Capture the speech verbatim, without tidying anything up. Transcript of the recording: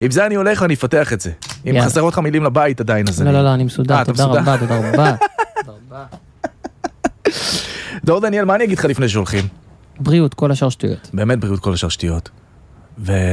עם זה אני הולך ואני אפתח את זה. אם חסר אותך מילים לבית עדיין, אז אני... לא, לא, לא, אני מסודר, תודה רבה, תודה רבה. תודה רבה. דור דניאל, מה אני אגיד לך לפני שהולכים? בריאות, כל השאר שטויות. באמת בריאות, כל השאר שטויות. ו...